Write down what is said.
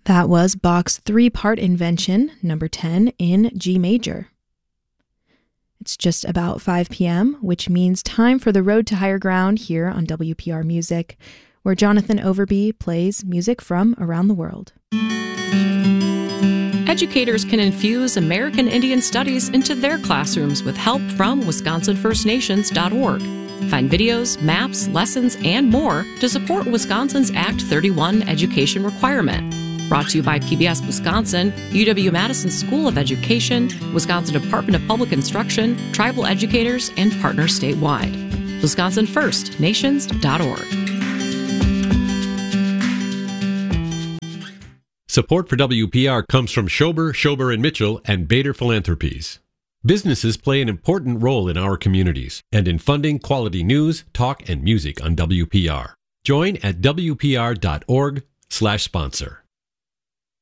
That was Bach's three-part invention, number 10, in G major. It's just about 5 p.m., which means time for the Road to Higher Ground here on WPR Music, where Jonathan Overby plays music from around the world. Educators can infuse American Indian Studies into their classrooms with help from WisconsinFirstNations.org. Find videos, maps, lessons, and more to support Wisconsin's Act 31 education requirement. Brought to you by PBS Wisconsin, UW-Madison School of Education, Wisconsin Department of Public Instruction, tribal educators, and partners statewide. WisconsinFirstNations.org. Support for WPR comes from Schober & Mitchell, and Bader Philanthropies. Businesses play an important role in our communities and in funding quality news, talk, and music on WPR. Join at WPR.org/sponsor.